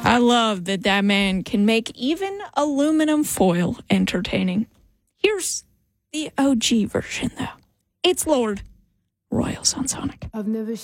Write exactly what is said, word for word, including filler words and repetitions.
I love that that man can make even aluminum foil entertaining. Here's the O G version, though. It's Lord Royals on Sonic. I've never